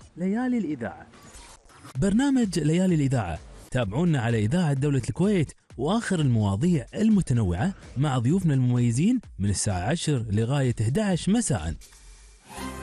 ليالي الإذاعة. برنامج ليالي الإذاعة تابعونا على إذاعة دولة الكويت، وآخر المواضيع المتنوعة مع ضيوفنا المميزين من الساعة 10 لغاية 11 مساءً.